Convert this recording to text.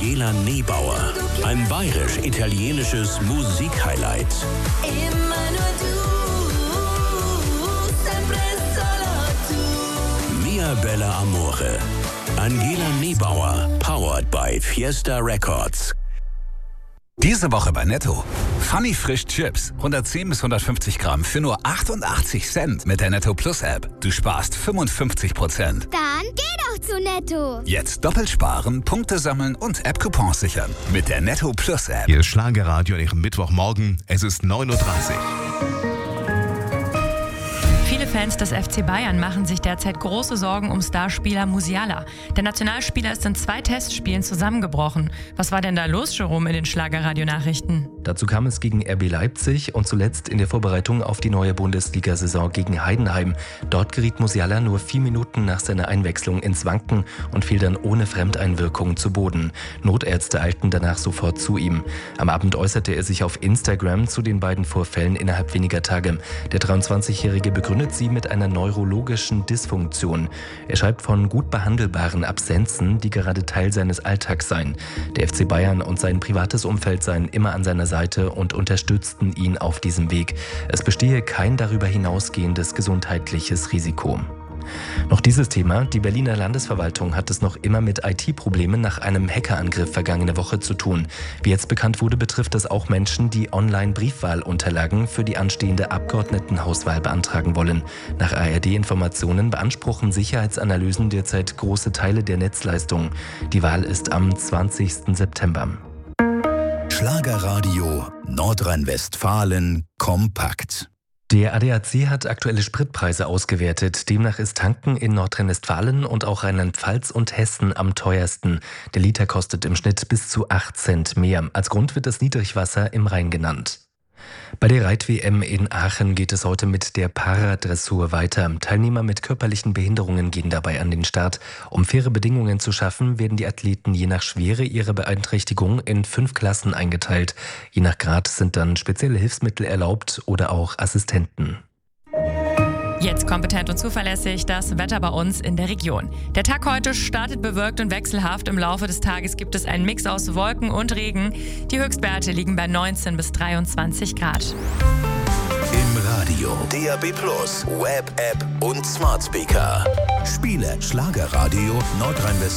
Angela Nebauer. Ein bayerisch-italienisches Musikhighlight. Immer nur du, sempre solo tu. Mia Bella Amore. Angela Nebauer, powered by Fiesta Records. Diese Woche bei Netto. Funny Frisch Chips. 110 bis 150 Gramm für nur 88 Cent mit der Netto Plus App. Du sparst 55%. Dann geh doch zu Netto. Jetzt doppelt sparen, Punkte sammeln und App-Coupons sichern. Mit der Netto Plus App. Hier ist Schlagerradio an Ihrem Mittwochmorgen. Es ist 9:30 Uhr. Viele Fans des FC Bayern machen sich derzeit große Sorgen um Starspieler Musiala. Der Nationalspieler ist in 2 Testspielen zusammengebrochen. Was war denn da los, Jerome, in den Schlagerradio-Nachrichten? Dazu kam es gegen RB Leipzig und zuletzt in der Vorbereitung auf die neue Bundesliga-Saison gegen Heidenheim. Dort geriet Musiala nur 4 Minuten nach seiner Einwechslung ins Wanken und fiel dann ohne Fremdeinwirkung zu Boden. Notärzte eilten danach sofort zu ihm. Am Abend äußerte er sich auf Instagram zu den beiden Vorfällen innerhalb weniger Tage. Der 23-Jährige begründet sie mit einer neurologischen Dysfunktion. Er schreibt von gut behandelbaren Absenzen, die gerade Teil seines Alltags seien. Der FC Bayern und sein privates Umfeld seien immer an seiner Seite und unterstützten ihn auf diesem Weg. Es bestehe kein darüber hinausgehendes gesundheitliches Risiko. Noch dieses Thema. Die Berliner Landesverwaltung hat es noch immer mit IT-Problemen nach einem Hackerangriff vergangene Woche zu tun. Wie jetzt bekannt wurde, betrifft das auch Menschen, die online Briefwahlunterlagen für die anstehende Abgeordnetenhauswahl beantragen wollen. Nach ARD-Informationen beanspruchen Sicherheitsanalysen derzeit große Teile der Netzleistung. Die Wahl ist am 20. September. Schlagerradio Nordrhein-Westfalen kompakt. Der ADAC hat aktuelle Spritpreise ausgewertet. Demnach ist Tanken in Nordrhein-Westfalen und auch Rheinland-Pfalz und Hessen am teuersten. Der Liter kostet im Schnitt bis zu 8 Cent mehr. Als Grund wird das Niedrigwasser im Rhein genannt. Bei der Reit-WM in Aachen geht es heute mit der Paradressur weiter. Teilnehmer mit körperlichen Behinderungen gehen dabei an den Start. Um faire Bedingungen zu schaffen, werden die Athleten je nach Schwere ihrer Beeinträchtigung in 5 Klassen eingeteilt. Je nach Grad sind dann spezielle Hilfsmittel erlaubt oder auch Assistenten. Jetzt kompetent und zuverlässig das Wetter bei uns in der Region. Der Tag heute startet bewölkt und wechselhaft. Im Laufe des Tages gibt es einen Mix aus Wolken und Regen. Die Höchstwerte liegen bei 19 bis 23 Grad. Im Radio, DAB+, Web-App und Smart Speaker. Spiele Schlagerradio Nordrhein-Westfalen.